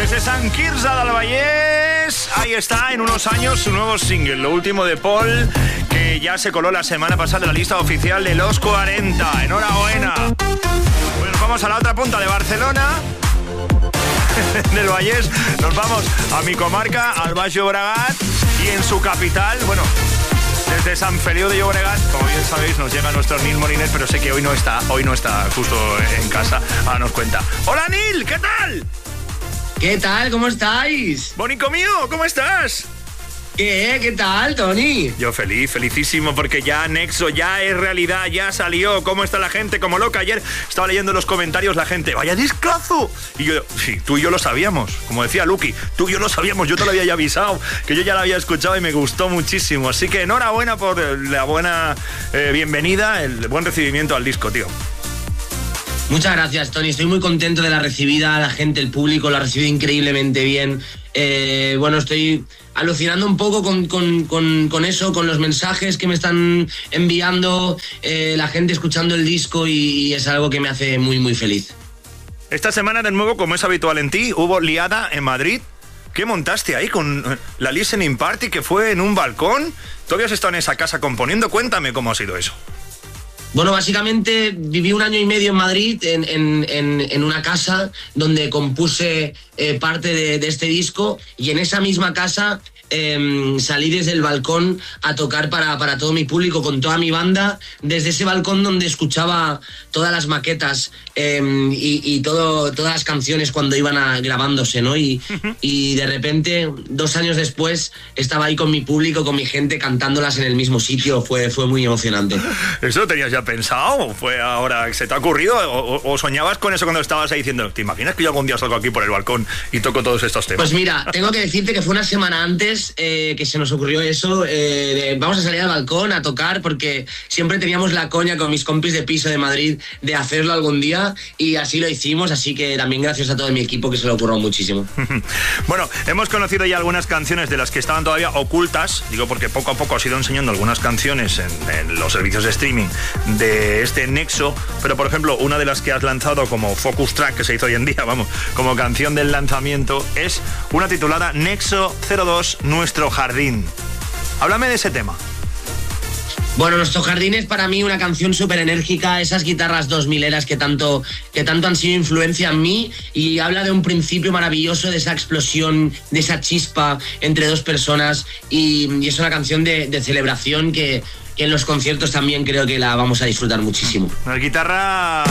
Desde Sant Quirze del Vallès, ahí está, en unos años, su nuevo single, lo último de Paul, que ya se coló la semana pasada en la lista oficial de los 40. ¡Enhorabuena! Pues nos vamos a la otra punta de Barcelona, del Vallès. Nos vamos a mi comarca, al Baix Llobregat, y en su capital, bueno, desde Sant Feliu de Llobregat, como bien sabéis, nos llega nuestro Nil Moliner, pero sé que hoy no está justo en casa. Ahora nos cuenta. ¡Hola, Nil! ¿Qué tal? ¿Qué tal? ¿Cómo estáis? Bonico mío, ¿cómo estás? ¿Qué tal, Tony? Yo felicísimo, porque ya Nexo ya es realidad, ya salió. ¿Cómo está la gente? Como loca. Ayer estaba leyendo en los comentarios la gente, ¡vaya discazo! Y yo, sí, tú y yo lo sabíamos. Como decía Lucky, tú y yo lo sabíamos. Yo te lo había ya avisado, que yo ya lo había escuchado y me gustó muchísimo. Así que enhorabuena por la buena bienvenida, el buen recibimiento al disco, tío. Muchas gracias, Tony. Estoy muy contento de la recibida. La gente, el público lo ha recibido increíblemente bien. Bueno, estoy alucinando un poco con eso, con los mensajes que me están enviando, la gente escuchando el disco, y es algo que me hace muy, muy feliz. Esta semana, de nuevo, como es habitual en ti, hubo liada en Madrid. ¿Qué montaste ahí con la listening party, que fue en un balcón? ¿Tú habías estado en esa casa componiendo? Cuéntame cómo ha sido eso. Bueno, básicamente viví 1 año y medio en Madrid, en una casa donde compuse parte de este disco, y en esa misma casa salí desde el balcón a tocar para todo mi público, con toda mi banda, desde ese balcón donde escuchaba todas las maquetas y todas las canciones cuando iban grabándose, ¿no? Y de repente, 2 años después, estaba ahí con mi público, con mi gente, cantándolas en el mismo sitio. Fue muy emocionante. ¿Eso lo tenías ya pensado? ¿Fue ahora que se te ha ocurrido? ¿O soñabas con eso cuando estabas ahí diciendo, ¿te imaginas que yo algún día salgo aquí por el balcón y toco todos estos temas? Pues mira, tengo que decirte que fue una semana antes que se nos ocurrió eso, vamos a salir al balcón a tocar, porque siempre teníamos la coña con mis compis de piso de Madrid de hacerlo algún día, y así lo hicimos. Así que también gracias a todo mi equipo, que se lo ocurrió muchísimo. Bueno, hemos conocido ya algunas canciones de las que estaban todavía ocultas, digo porque poco a poco has ido enseñando algunas canciones en los servicios de streaming de este Nexo, pero por ejemplo, una de las que has lanzado como focus track, que se hizo hoy en día, vamos, como canción del lanzamiento, es una titulada Nexo 02, Nuestro Jardín. Háblame de ese tema. Bueno, Nuestro Jardín es para mí una canción súper enérgica, esas guitarras 2000eras que tanto han sido influencia en mí, y habla de un principio maravilloso, de esa explosión, de esa chispa entre dos personas, y es una canción de celebración que en los conciertos también creo que la vamos a disfrutar muchísimo. La guitarra